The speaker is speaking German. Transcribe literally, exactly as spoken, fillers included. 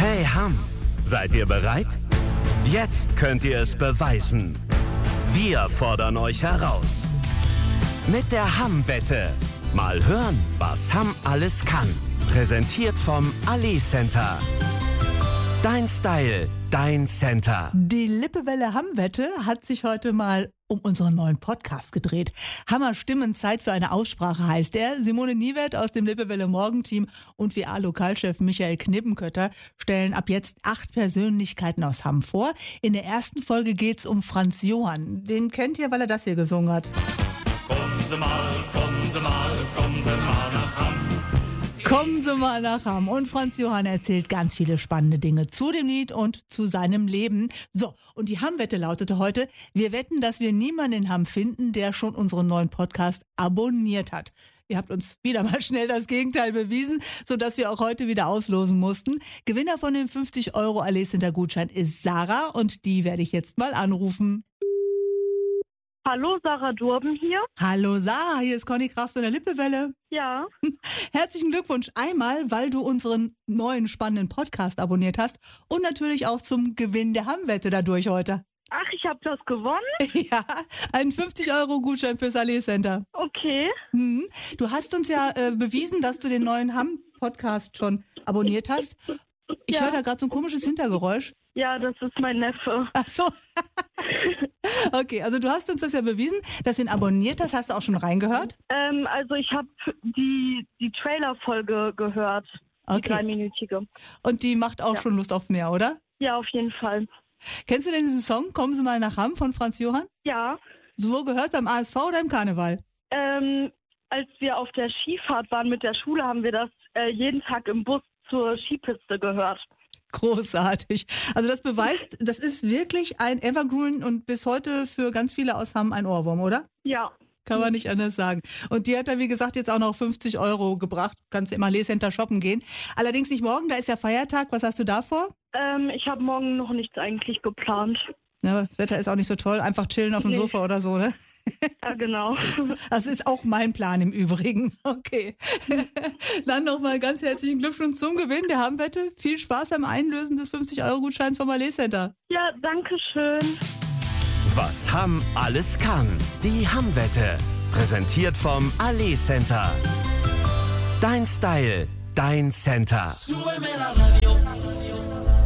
Hey Hamm, seid ihr bereit? Jetzt könnt ihr es beweisen. Wir fordern euch heraus. Mit der Hamm-Wette. Mal hören, was Hamm alles kann. Präsentiert vom Ali Center. Dein Style, dein Center. Die Lippewelle Hamm-Wette hat sich heute mal um unseren neuen Podcast gedreht. Hammer Stimmen, Zeit für eine Aussprache heißt er. Simone Niewert aus dem Lippewelle Morgenteam und V A-Lokalchef Michael Knippenkötter stellen ab jetzt acht Persönlichkeiten aus Hamm vor. In der ersten Folge geht's um Franz Johann. Den kennt ihr, weil er das hier gesungen hat. Kommen Sie mal, kommen Sie mal, kommen Sie mal nach Hamm. Kommen Sie mal nach Hamm. Und Franz Johann erzählt ganz viele spannende Dinge zu dem Lied und zu seinem Leben. So, und die Hamm-Wette lautete heute: Wir wetten, dass wir niemanden in Hamm finden, der schon unseren neuen Podcast abonniert hat. Ihr habt uns wieder mal schnell das Gegenteil bewiesen, sodass wir auch heute wieder auslosen mussten. Gewinner von dem fünfzig Euro Ali Center Gutschein ist Sarah und die werde ich jetzt mal anrufen. Hallo, Sarah Durben hier. Hallo Sarah, hier ist Conny Kraft von der Lippewelle. Ja. Herzlichen Glückwunsch einmal, weil du unseren neuen spannenden Podcast abonniert hast und natürlich auch zum Gewinn der Hamm-Wette dadurch heute. Ach, ich habe das gewonnen? Ja, einen fünfzig Euro Gutschein fürs Ali Center. Okay. Mhm. Du hast uns ja äh, bewiesen, dass du den neuen Hamm-Podcast schon abonniert hast. Ich Ja. höre da gerade so ein komisches Hintergeräusch. Ja, das ist mein Neffe. Ach so. Okay, also du hast uns das ja bewiesen, dass du ihn abonniert hast. Hast du auch schon reingehört? Ähm, also ich habe die, die Trailer-Folge gehört. Die Okay. dreiminütige. Und die macht auch Ja. schon Lust auf mehr, oder? Ja, auf jeden Fall. Kennst du denn diesen Song Kommen Sie mal nach Hamm von Franz Johann? Ja. So wo gehört, beim A S V oder im Karneval? Ähm, als wir auf der Skifahrt waren mit der Schule, haben wir das äh, jeden Tag im Bus zur Skipiste gehört. Großartig. Also das beweist, das ist wirklich ein Evergreen und bis heute für ganz viele aus Hamm ein Ohrwurm, oder? Ja. Kann man nicht anders sagen. Und die hat er, wie gesagt, jetzt auch noch fünfzig Euro gebracht. Kannst im Ali Center shoppen gehen. Allerdings nicht morgen, da ist ja Feiertag. Was hast du da vor? Ähm, ich habe morgen noch nichts eigentlich geplant. Ja, das Wetter ist auch nicht so toll. Einfach chillen auf dem Nee. Sofa oder so, ne? Ja, genau. Das ist auch mein Plan im Übrigen. Okay. Dann nochmal ganz herzlichen Glückwunsch zum Gewinn der Hamm-Wette. Viel Spaß beim Einlösen des fünfzig Euro Gutscheins vom Ali Center. Ja, danke schön. Was Hamm alles kann. Die Hamm-Wette. Präsentiert vom Ali Center. Dein Style, dein Center. Súbeme la radio.